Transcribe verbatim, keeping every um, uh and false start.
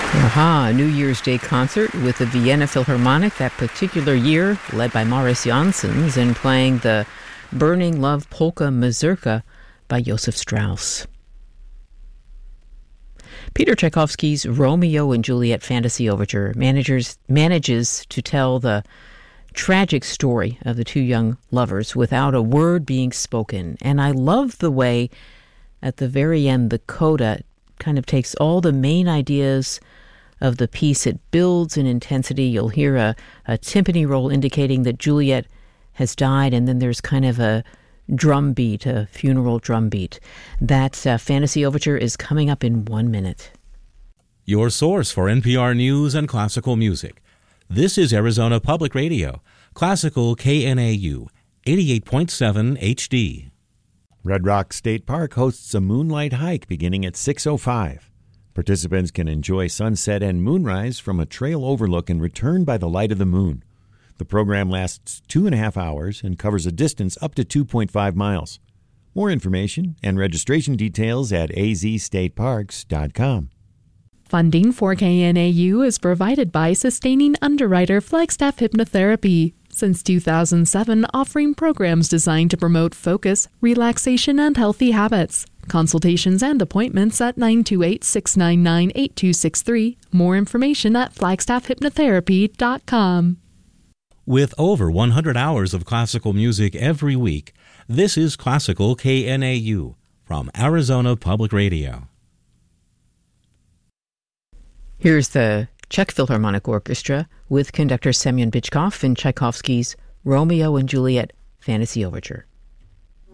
Aha, a New Year's Day concert with the Vienna Philharmonic that particular year, led by Maurice Janssens, and playing the Burning Love Polka Mazurka by Joseph Strauss. Peter Tchaikovsky's Romeo and Juliet Fantasy Overture manages, manages to tell the tragic story of the two young lovers without a word being spoken. And I love the way, at the very end, the coda kind of takes all the main ideas of the piece. It builds in intensity. You'll hear a, a timpani roll indicating that Juliet has died, and then there's kind of a drum beat, a funeral drum beat. That uh, Fantasy Overture is coming up in one minute. Your source for N P R News and classical music. This is Arizona Public Radio, Classical K N A U, eighty-eight point seven H D. Red Rock State Park hosts a moonlight hike beginning at six oh five. Participants can enjoy sunset and moonrise from a trail overlook and return by the light of the moon. The program lasts two and a half hours and covers a distance up to two point five miles. More information and registration details at a z state parks dot com. Funding for K N A U is provided by sustaining underwriter Flagstaff Hypnotherapy. Since two thousand seven, offering programs designed to promote focus, relaxation, and healthy habits. Consultations and appointments at nine two eight, six nine nine, eight two six three. More information at flagstaff hypnotherapy dot com. With over one hundred hours of classical music every week, this is Classical K N A U from Arizona Public Radio. Here's the Czech Philharmonic Orchestra with conductor Semyon Bychkov in Tchaikovsky's Romeo and Juliet Fantasy Overture.